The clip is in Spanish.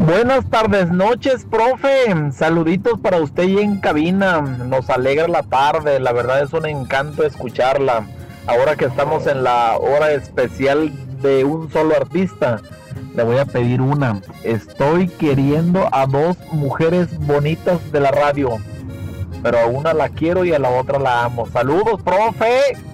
Buenas tardes, noches, profe. Saluditos para usted y en cabina. Nos alegra la tarde. La verdad es un encanto escucharla. Ahora que estamos en la hora especial de un solo artista, le voy a pedir una. Estoy queriendo a dos mujeres bonitas de la radio, pero a una la quiero y a la otra la amo. Saludos, profe.